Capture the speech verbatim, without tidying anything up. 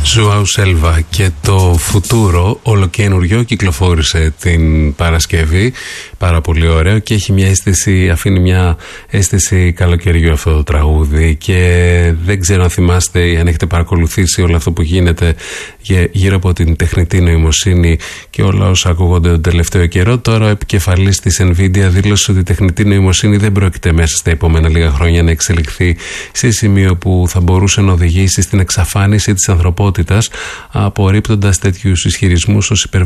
Ζωάου Σέλβα και το Φουτούρο, ολοκαινούριο, κυκλοφόρησε την Παρασκευή. Πάρα πολύ ωραίο και έχει μια αίσθηση, αφήνει μια αίσθηση καλοκαιριού αυτό το τραγούδι. Και δεν ξέρω αν θυμάστε ή αν έχετε παρακολουθήσει όλο αυτό που γίνεται γύρω από την τεχνητή νοημοσύνη και όλα όσα ακούγονται τον τελευταίο καιρό. Τώρα ο επικεφαλής της Nvidia δήλωσε ότι η τεχνητή νοημοσύνη δεν πρόκειται μέσα στα επόμενα λίγα χρόνια να εξελιχθεί σε σημείο που θα μπορούσε να οδηγήσει στην εξαφάνιση της ανθρωπότητας, απορρίπτοντας τέτοιους ισχυρισμούς ως υπερβολικούς.